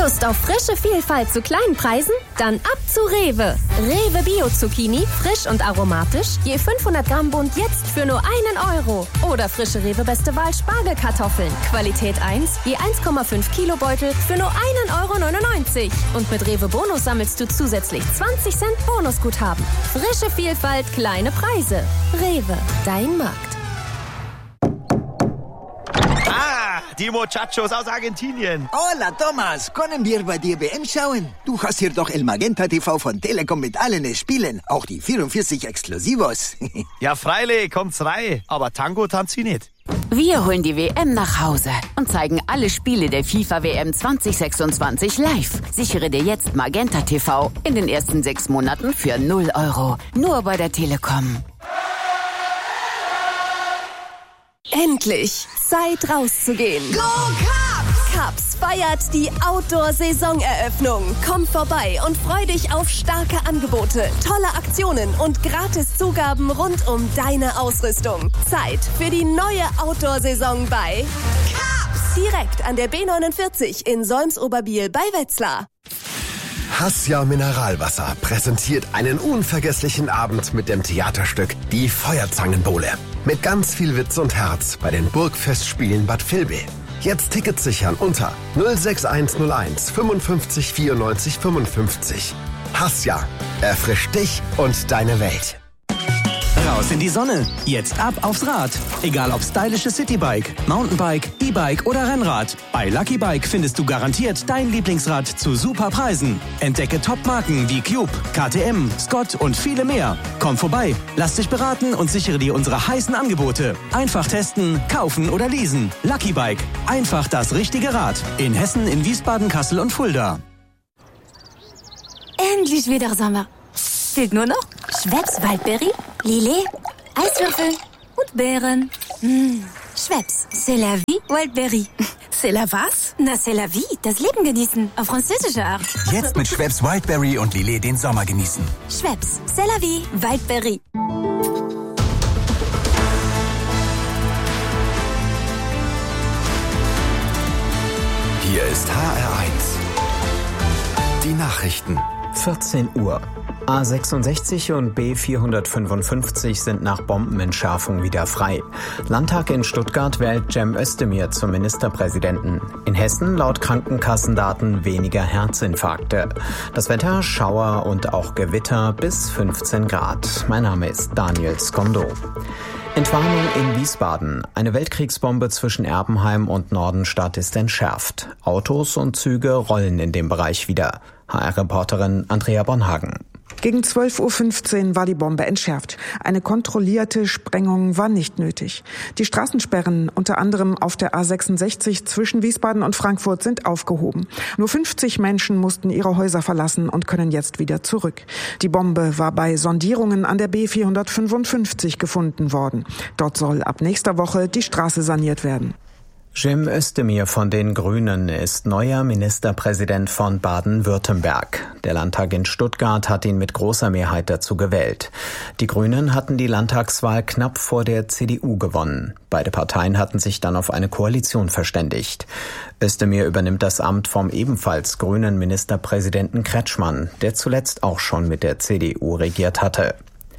Lust auf frische Vielfalt zu kleinen Preisen? Dann ab zu Rewe. Rewe Bio-Zucchini, frisch und aromatisch, je 500 Gramm Bund jetzt für nur 1 Euro. Oder frische Rewe Beste Wahl Spargelkartoffeln, Qualität 1, je 1,5 Kilo Beutel für nur 1,99 €. Und mit Rewe Bonus sammelst du zusätzlich 20 Cent Bonusguthaben. Frische Vielfalt, kleine Preise. Rewe, dein Markt. Die Muchachos aus Argentinien. Hola, Thomas. Können wir bei dir WM schauen? Du hast hier doch El Magenta TV von Telekom mit allen Spielen. Auch die 44 Exklusivos. Ja, freilich, kommt's rein. Aber Tango tanzt sie nicht. Wir holen die WM nach Hause und zeigen alle Spiele der FIFA WM 2026 live. Sichere dir jetzt Magenta TV in den ersten 6 Monaten für 0 €. Nur bei der Telekom. Endlich Zeit rauszugehen. Go Cubs! Cubs feiert die Outdoor-Saisoneröffnung. Komm vorbei und freu dich auf starke Angebote, tolle Aktionen und Gratiszugaben rund um deine Ausrüstung. Zeit für die neue Outdoor-Saison bei Cubs! Direkt an der B49 in Solms-Oberbiel bei Wetzlar. Hassia Mineralwasser präsentiert einen unvergesslichen Abend mit dem Theaterstück Die Feuerzangenbowle. Mit ganz viel Witz und Herz bei den Burgfestspielen Bad Vilbel. Jetzt Tickets sichern unter 06101 55 94 55. Hassia, erfrischt dich und deine Welt. Raus in die Sonne. Jetzt ab aufs Rad. Egal ob stylisches Citybike, Mountainbike, E-Bike oder Rennrad. Bei Lucky Bike findest du garantiert dein Lieblingsrad zu super Preisen. Entdecke Top-Marken wie Cube, KTM, Scott und viele mehr. Komm vorbei, lass dich beraten und sichere dir unsere heißen Angebote. Einfach testen, kaufen oder leasen. Lucky Bike. Einfach das richtige Rad. In Hessen, in Wiesbaden, Kassel und Fulda. Endlich wieder Sommer. Fehlt nur noch Schweppes Waldbeere, Lillet, Eiswürfel und Beeren. Schweppes, c'est la vie, Waldbeere. C'est la was? Na, c'est la vie, das Leben genießen, auf französische Art. Jetzt mit Schweppes Wildberry und Lillet den Sommer genießen. Schweppes, c'est la vie, Waldbeere. Hier ist HR1. Die Nachrichten. 14 Uhr. A66 und B455 sind nach Bombenentschärfung wieder frei. Landtag in Stuttgart wählt Cem Özdemir zum Ministerpräsidenten. In Hessen laut Krankenkassendaten weniger Herzinfarkte. Das Wetter, Schauer und auch Gewitter bis 15 Grad. Mein Name ist Daniel Skondo. Entwarnung in Wiesbaden. Eine Weltkriegsbombe zwischen Erbenheim und Nordenstadt ist entschärft. Autos und Züge rollen in dem Bereich wieder. HR-Reporterin Andrea Bonhagen. Gegen 12:15 Uhr war die Bombe entschärft. Eine kontrollierte Sprengung war nicht nötig. Die Straßensperren, unter anderem auf der A66 zwischen Wiesbaden und Frankfurt, sind aufgehoben. Nur 50 Menschen mussten ihre Häuser verlassen und können jetzt wieder zurück. Die Bombe war bei Sondierungen an der B455 gefunden worden. Dort soll ab nächster Woche die Straße saniert werden. Cem Özdemir von den Grünen ist neuer Ministerpräsident von Baden-Württemberg. Der Landtag in Stuttgart hat ihn mit großer Mehrheit dazu gewählt. Die Grünen hatten die Landtagswahl knapp vor der CDU gewonnen. Beide Parteien hatten sich dann auf eine Koalition verständigt. Özdemir übernimmt das Amt vom ebenfalls grünen Ministerpräsidenten Kretschmann, der zuletzt auch schon mit der CDU regiert hatte.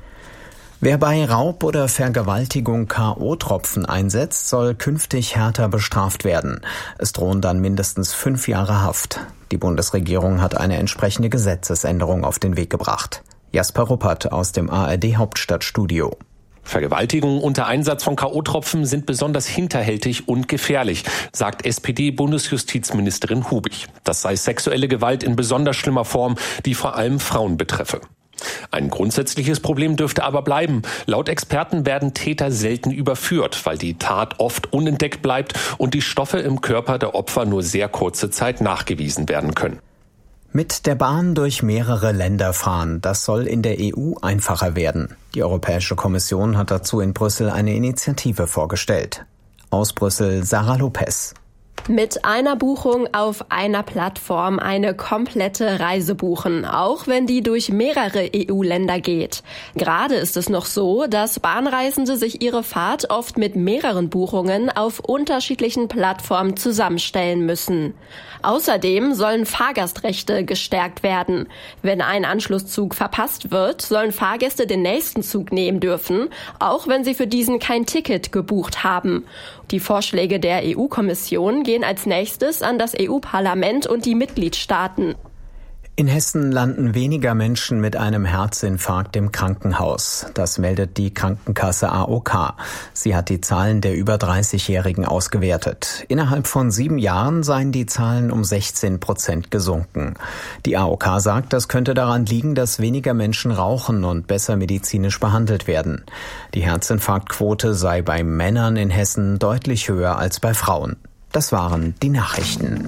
Wer bei Raub oder Vergewaltigung K.O.-Tropfen einsetzt, soll künftig härter bestraft werden. Es drohen dann mindestens 5 Jahre Haft. Die Bundesregierung hat eine entsprechende Gesetzesänderung auf den Weg gebracht. Jasper Ruppert aus dem ARD-Hauptstadtstudio. Vergewaltigungen unter Einsatz von K.O.-Tropfen sind besonders hinterhältig und gefährlich, sagt SPD-Bundesjustizministerin Hubig. Das sei sexuelle Gewalt in besonders schlimmer Form, die vor allem Frauen betreffe. Ein grundsätzliches Problem dürfte aber bleiben. Laut Experten werden Täter selten überführt, weil die Tat oft unentdeckt bleibt und die Stoffe im Körper der Opfer nur sehr kurze Zeit nachgewiesen werden können. Mit der Bahn durch mehrere Länder fahren, das soll in der EU einfacher werden. Die Europäische Kommission hat dazu in Brüssel eine Initiative vorgestellt. Aus Brüssel Sarah Lopez. Mit einer Buchung auf einer Plattform eine komplette Reise buchen, auch wenn die durch mehrere EU-Länder geht. Gerade ist es noch so, dass Bahnreisende sich ihre Fahrt oft mit mehreren Buchungen auf unterschiedlichen Plattformen zusammenstellen müssen. Außerdem sollen Fahrgastrechte gestärkt werden. Wenn ein Anschlusszug verpasst wird, sollen Fahrgäste den nächsten Zug nehmen dürfen, auch wenn sie für diesen kein Ticket gebucht haben. Die Vorschläge der EU-Kommission gehen als nächstes an das EU-Parlament und die Mitgliedstaaten. In Hessen landen weniger Menschen mit einem Herzinfarkt im Krankenhaus. Das meldet die Krankenkasse AOK. Sie hat die Zahlen der über 30-Jährigen ausgewertet. Innerhalb von 7 Jahren seien die Zahlen um 16% gesunken. Die AOK sagt, das könnte daran liegen, dass weniger Menschen rauchen und besser medizinisch behandelt werden. Die Herzinfarktquote sei bei Männern in Hessen deutlich höher als bei Frauen. Das waren die Nachrichten.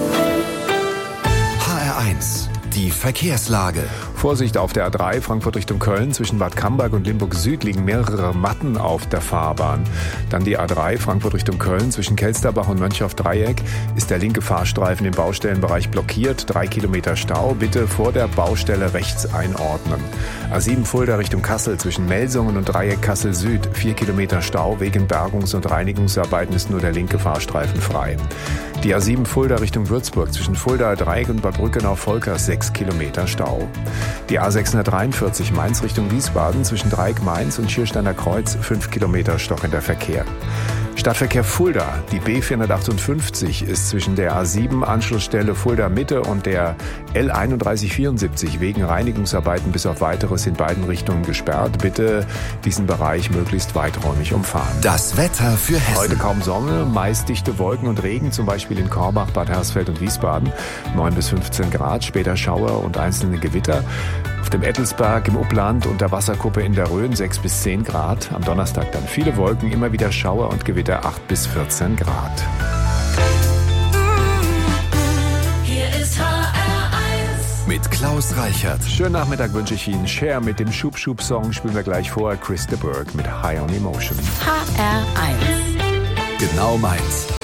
HR1, die Verkehrslage. Vorsicht auf der A3 Frankfurt Richtung Köln. Zwischen Bad Camberg und Limburg Süd liegen mehrere Matten auf der Fahrbahn. Dann die A3 Frankfurt Richtung Köln. Zwischen Kelsterbach und Mönchhoff-Dreieck ist der linke Fahrstreifen im Baustellenbereich blockiert. 3 Kilometer Stau. Bitte vor der Baustelle rechts einordnen. A7 Fulda Richtung Kassel. Zwischen Melsungen und Dreieck Kassel Süd. 4 Kilometer Stau. Wegen Bergungs- und Reinigungsarbeiten ist nur der linke Fahrstreifen frei. Die A7 Fulda Richtung Würzburg. Zwischen Fulda Dreieck und Bad Brückenau-Volkers 6 Kilometer Stau. Die A643 Mainz Richtung Wiesbaden zwischen Dreieck Mainz und Schiersteiner Kreuz 5 Kilometer stockender Verkehr. Stadtverkehr Fulda. Die B458 ist zwischen der A7 Anschlussstelle Fulda Mitte und der L3174 wegen Reinigungsarbeiten bis auf Weiteres in beiden Richtungen gesperrt. Bitte diesen Bereich möglichst weiträumig umfahren. Das Wetter für Hessen. Heute kaum Sonne, meist dichte Wolken und Regen, zum Beispiel in Korbach, Bad Hersfeld und Wiesbaden. 9 bis 15 Grad, später Schauer und einzelne Gewitter. Auf dem Ettelsberg im Upland und der Wasserkuppe in der Rhön 6 bis 10 Grad. Am Donnerstag dann viele Wolken, immer wieder Schauer und Gewitter 8 bis 14 Grad. Hier ist HR1 mit Klaus Reichert. Schönen Nachmittag wünsche ich Ihnen. Cher mit dem Schub-Schub-Song spielen wir gleich vor. Chris de Burgh mit High on Emotion. HR1. Genau meins.